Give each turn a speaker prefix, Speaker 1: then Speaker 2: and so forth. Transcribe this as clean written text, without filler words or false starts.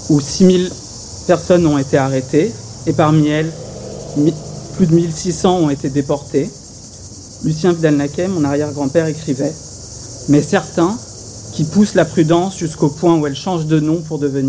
Speaker 1: où 6000 personnes ont été arrêtées, et parmi elles, plus de 1600 ont été déportés. Lucien Vidal-Naquet, mon arrière-grand-père, écrivait « Mais certains, qui poussent la prudence jusqu'au point où elle change de nom pour devenir